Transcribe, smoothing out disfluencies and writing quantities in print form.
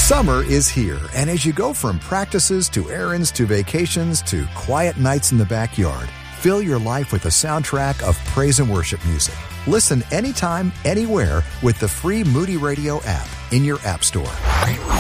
Summer is here, and as you go from practices to errands to vacations to quiet nights in the backyard, fill your life with a soundtrack of praise and worship music. Listen anytime, anywhere with the free Moody Radio app in your app store.